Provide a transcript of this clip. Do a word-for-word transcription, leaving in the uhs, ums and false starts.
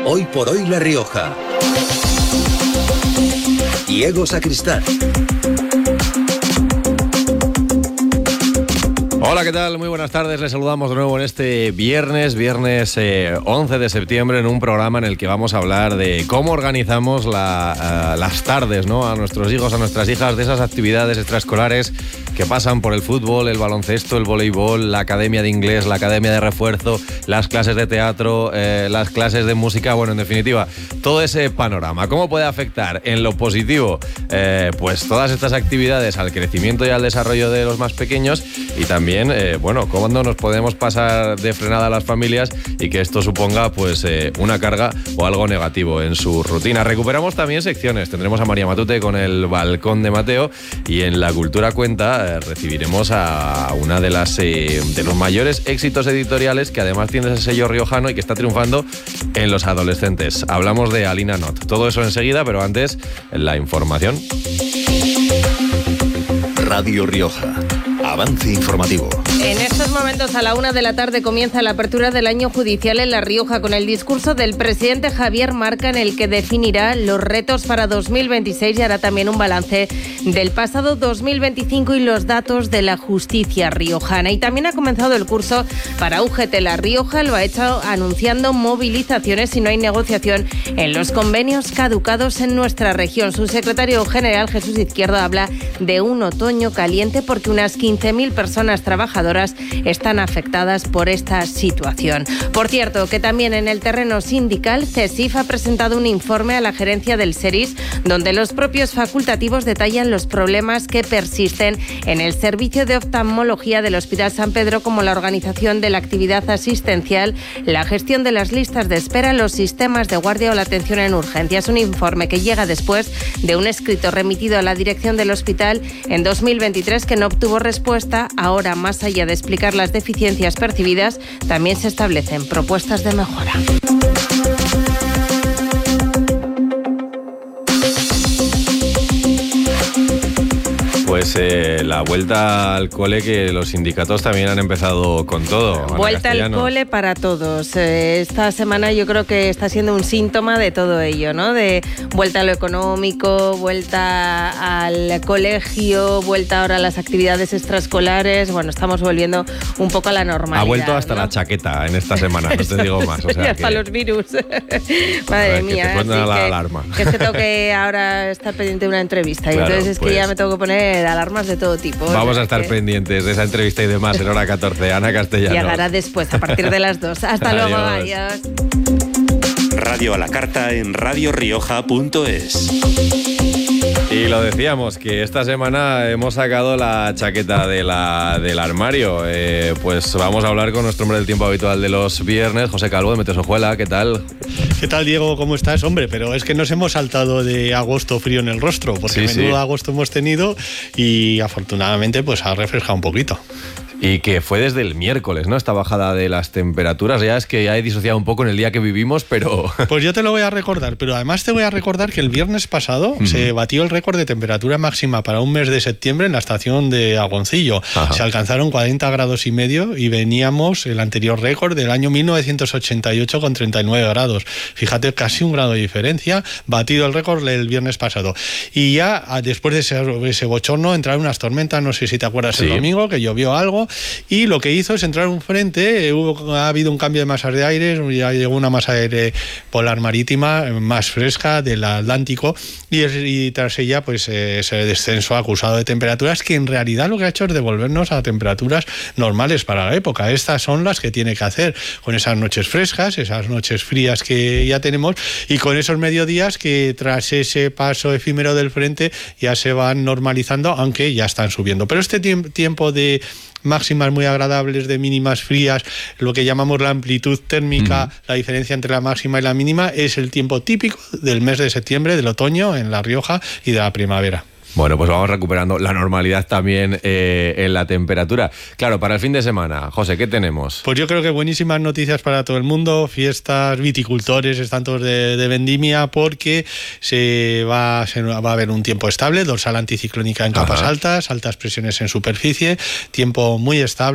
Hoy por hoy La Rioja. Diego Sacristán. Hola, ¿qué tal? Muy buenas tardes. Les saludamos de nuevo en este viernes, viernes eh, once de septiembre, en un programa en el que vamos a hablar de cómo organizamos la, uh, las tardes, ¿no? A nuestros hijos, a nuestras hijas, de esas actividades extraescolares que pasan por el fútbol, el baloncesto, el voleibol, la academia de inglés, la academia de refuerzo, las clases de teatro, eh, las clases de música, bueno, en definitiva, todo ese panorama. ¿Cómo puede afectar en lo positivo eh, pues todas estas actividades al crecimiento y al desarrollo de los más pequeños? Y también, eh, bueno, cómo no nos podemos pasar de frenada a las familias y que esto suponga pues eh, una carga o algo negativo en su rutina. Recuperamos también secciones. Tendremos a María Matute con el balcón de Mateo, y en La Cultura Cuenta eh, recibiremos a una de las eh, de los mayores éxitos editoriales, que además tiene ese sello riojano y que está triunfando en los adolescentes. Hablamos de Alina Not. Todo eso enseguida, pero antes la información. Radio Rioja. Avance informativo. En estos momentos, a la una de la tarde, comienza la apertura del año judicial en La Rioja, con el discurso del presidente Javier Marca, en el que definirá los retos para dos mil veintiséis y hará también un balance del pasado dos mil veinticinco y los datos de la justicia riojana. Y también ha comenzado el curso para U G T La Rioja. Lo ha hecho anunciando movilizaciones si no hay negociación en los convenios caducados en nuestra región. Su secretario general, Jesús Izquierdo, habla de un otoño caliente porque unas quince mil personas trabajadoras están afectadas por esta situación. Por cierto, que también en el terreno sindical, CESIF ha presentado un informe a la gerencia del SERIS, donde los propios facultativos detallan los problemas que persisten en el servicio de oftalmología del Hospital San Pedro, como la organización de la actividad asistencial, la gestión de las listas de espera, los sistemas de guardia o la atención en urgencias. Un informe que llega después de un escrito remitido a la dirección del hospital en dos mil veintitrés que no obtuvo respuesta. Ahora, más allá de explicar las deficiencias percibidas, también se establecen propuestas de mejora. Pues eh, la vuelta al cole, que los sindicatos también han empezado con todo. Ana Vuelta al Castellanos. cole para todos. Eh, esta semana yo creo que está siendo un síntoma de todo ello, ¿no? De vuelta a lo económico, vuelta al colegio, vuelta ahora a las actividades extraescolares. Bueno, estamos volviendo un poco a la normalidad. Ha vuelto hasta ¿no? la chaqueta en esta semana, no te digo más. O sea, y hasta que, los virus. Madre ver, mía. que te suena así la que, alarma. Que es que tengo que ahora estar pendiente de una entrevista. Y Claro, entonces es pues, que ya me tengo que poner alarmas de todo tipo. Vamos o sea a estar que... pendientes de esa entrevista y demás en hora catorce. Ana Castellanos. Llegará después, a partir de las dos. Hasta luego, Adiós. adiós. Radio a la carta en radio rioja punto es. Y lo decíamos, que esta semana hemos sacado la chaqueta de la, del armario. Eh, pues vamos a hablar con nuestro hombre del tiempo habitual de los viernes, José Calvo, de Meteosojuela. ¿Qué tal? ¿Qué tal, Diego? ¿Cómo estás? Hombre, pero es que nos hemos saltado de agosto frío en el rostro, porque sí, menudo sí. agosto hemos tenido y afortunadamente pues ha refrescado un poquito. Y que fue desde el miércoles, ¿no? Esta bajada de las temperaturas. Ya es que ya he disociado un poco en el día que vivimos, pero... Pues yo te lo voy a recordar, pero además te voy a recordar que el viernes pasado uh-huh. se batió el récord de temperatura máxima para un mes de septiembre en la estación de Agoncillo. Ajá. Se alcanzaron cuarenta grados y medio y veníamos el anterior récord del año mil novecientos ochenta y ocho con treinta y nueve grados. Fíjate, casi un grado de diferencia, batido el récord el viernes pasado. Y ya después de ese, ese bochorno entraron unas tormentas, no sé si te acuerdas, sí. el domingo, que llovió algo. Y lo que hizo es entrar un frente, hubo, ha habido un cambio de masas de aire, ya llegó una masa de aire polar marítima más fresca del Atlántico y, y tras ella pues eh, ese descenso acusado de temperaturas que en realidad lo que ha hecho es devolvernos a temperaturas normales para la época. Estas son las que tiene que hacer con esas noches frescas, esas noches frías que ya tenemos y con esos mediodías que tras ese paso efímero del frente ya se van normalizando, aunque ya están subiendo. Pero este tiemp- tiempo de máximas muy agradables, de mínimas frías, lo que llamamos la amplitud térmica, mm. la diferencia entre la máxima y la mínima, es el tiempo típico del mes de septiembre, del otoño en La Rioja y de la primavera. Bueno, pues vamos recuperando la normalidad también eh, en la temperatura. Claro, para el fin de semana, José, ¿qué tenemos? Pues yo creo que buenísimas noticias para todo el mundo, fiestas, viticultores, están todos de, de vendimia, porque se va, se va a haber un tiempo estable, dorsal anticiclónica en capas Ajá. altas, altas presiones en superficie, tiempo muy estable.